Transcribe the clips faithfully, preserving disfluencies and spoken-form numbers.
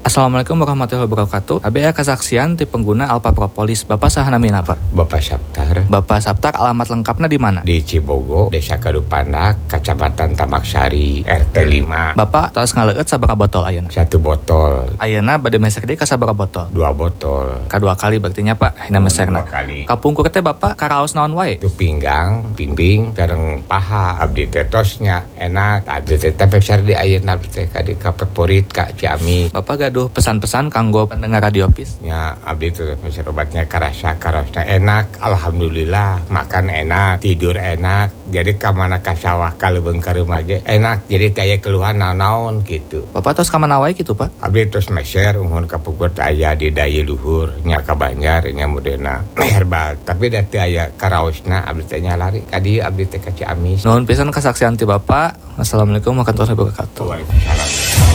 Assalamualaikum warahmatullahi wabarakatuh. A B A kesaksian ti pengguna Alpha Propolis. Bapak saha namina, Pak? Bapak Saptar. Bapak Saptar, alamat lengkapnya di mana? Di Cibogo, Desa Kadupandak, Kecamatan Tamaksari, R T lima. Bapak tos ngaleut sabaraha botol ayeuna? Satu botol. Ayeuna bade mesek deui ka sabaraha botol? Dua botol. Kadua kali berarti nya, Pak. Hina mesekna. Dua kali. Kapungkur teh Bapak karaos naon wae? Itu pinggang, pimbing, sareng paha. Abdi teh tosnya enak. Abdi teh tepesar di ayeuna abdi teh ka di kapeporit ka Ciamis. Bapak gaduh pesan-pesan kanggo pendengar Radio Pis? Ya, abdi teh pesan obatnya karasa karosna enak. Alhamdulillah, makan enak, tidur enak. Jadi ka mana ka sawah ka leubeung ka rumah ge enak. Jadi teh aya keluhan naon-naon gitu. Bapak tos ka mana wae kitu, Pak? Abdi tos meser uhun ka Pugut aya di daya luhur nya ka Banjar nya modena herbal. Tapi da teu aya karaosna abdi teh nya lari ka dieu abdi teh ka Ciamis. Nuhun pisan kesaksian ti Bapak. Wassalamualaikum warahmatullahi wabarakatuh. Waalaikumsalam.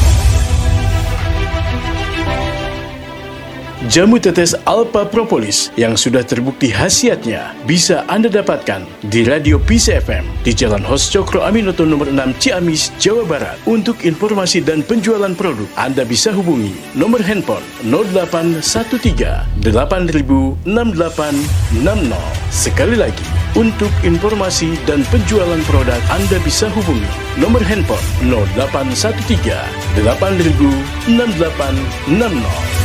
Jamu tetes Alpha Propolis yang sudah terbukti khasiatnya bisa Anda dapatkan di Radio Peace F M di Jalan Hos Cokro Aminoto nomor enam Ciamis, Jawa Barat. Untuk informasi dan penjualan produk, Anda bisa hubungi nomor handphone nol delapan satu tiga delapan nol enam delapan enam nol. Sekali lagi, untuk informasi dan penjualan produk, Anda bisa hubungi nomor handphone nol delapan satu tiga delapan nol enam delapan enam nol.